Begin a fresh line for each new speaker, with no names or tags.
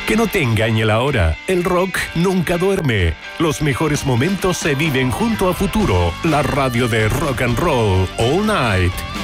Que no te engañe la hora, el rock nunca duerme. Los mejores momentos se viven junto a Futuro, la radio de rock and roll all night.